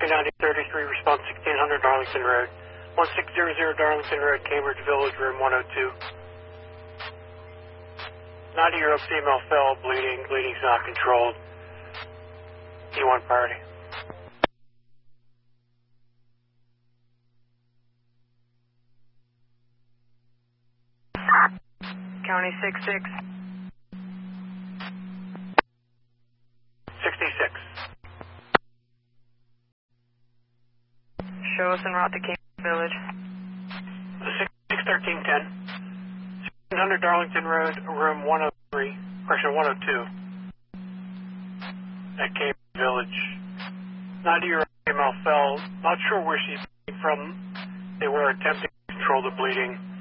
9033, response 1600 Darlington Road. 1600 Darlington Road, Cambridge Village, room 102. 90-year-old female fell, bleeding. Bleeding's not controlled. E1 priority. County 66. 66. Show us en route to Cambridge Village. 61310. 1600 Darlington Road, room 103. Correction, 102. At Cambridge Village. 90-year-old female fell. Not sure where she came from. They were attempting to control the bleeding.